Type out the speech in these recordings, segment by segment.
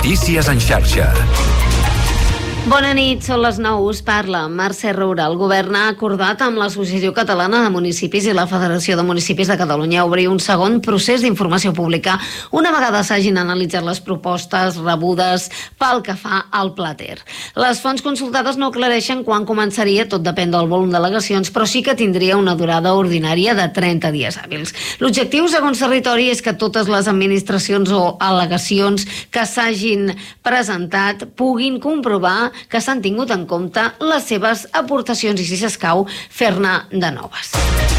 Notícies en xarxa. Bona nit, són les 9, us parla Mercè Roura. El govern ha acordat amb l'Associació Catalana de Municipis i la Federació de Municipis de Catalunya obrir un segon procés d'informació pública una vegada s'hagin analitzat les propostes rebudes pel que fa al Pla Ter. Les fonts consultades no aclareixen quan començaria, tot depèn del volum d'al·legacions, però sí que tindria una durada ordinària de 30 dies hàbils. L'objectiu, segons Territori, és que totes les administracions o al·legacions que s'hagin presentat puguin comprovar que s'han tingut en compte les seves aportacions i, si s'escau, fer-ne de noves.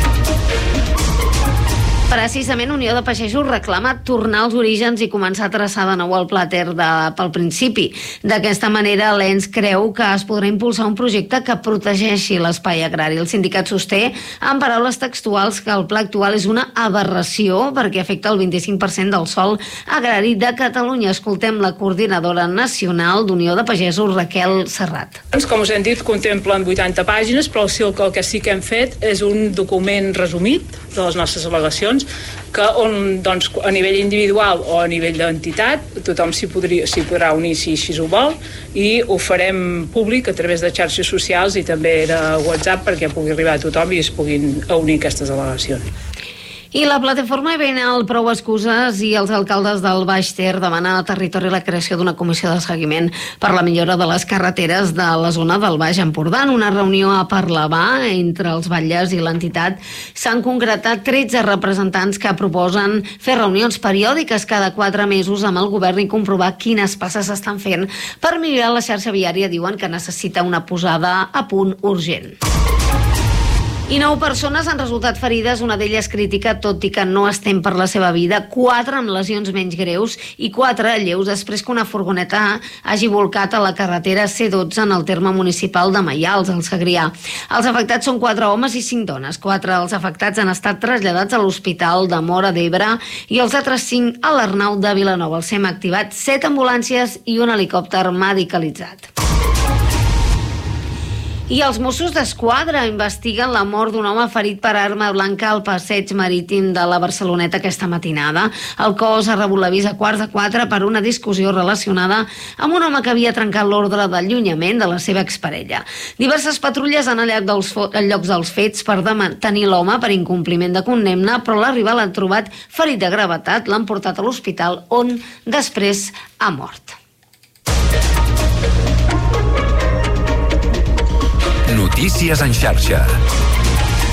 Precisament, Unió de Pagesos reclama tornar als orígens i començar a traçar de nou el Pla Ter pel principi. D'aquesta manera, l'ENS creu que es podrà impulsar un projecte que protegeixi l'espai agrari. El sindicat sosté, en paraules textuals, que el pla actual és una aberració perquè afecta el 25% del sòl agrari de Catalunya. Escoltem la coordinadora nacional d'Unió de Pagesos, Raquel Serrat. Com us hem dit, contemplen 80 pàgines, però el que sí que hem fet és un document resumit de les nostres al·legacions que doncs, a nivell individual o a nivell d'entitat tothom s'hi podrà unir si així ho vol, i ho farem públic a través de xarxes socials i també de WhatsApp perquè pugui arribar a tothom i es puguin unir aquestes al·legacions. I la plataforma Evenal prou excuses i els alcaldes del Baix Ter demanen a Territori la creació d'una comissió de seguiment per la millora de les carreteres de la zona del Baix Empordà. En una reunió a Parlavà entre els batlles i l'entitat s'han concretat 13 representants que proposen fer reunions periòdiques cada 4 mesos amb el govern i comprovar quines passes s'estan fent per millorar la xarxa viària. Diuen que necessita una posada a punt urgent. I 9 persones han resultat ferides, una d'elles crítica, tot i que no estem per la seva vida, 4 amb lesions menys greus i 4 lleus després que una furgoneta hagi volcat a la carretera C12 en el terme municipal de Maials, al Segrià. Els afectats són 4 homes i 5 dones. 4 dels afectats han estat traslladats a l'Hospital de Móra d'Ebre i els altres 5 a l'Arnau de Vilanova. El SEM ha activat 7 ambulàncies i un helicòpter medicalitzat. I els Mossos d'Esquadra investiguen la mort d'un home ferit per arma blanca al passeig marítim de la Barceloneta aquesta matinada. El cos ha rebut l'avís a 3:15 per una discussió relacionada amb un home que havia trencat l'ordre d'allunyament de la seva exparella. Diverses patrulles han anat als llocs dels fets per detenir l'home per incompliment de condemna, però a l'arribar l'han trobat ferit de gravetat, l'han portat a l'hospital on després ha mort. Notícies en xarxa.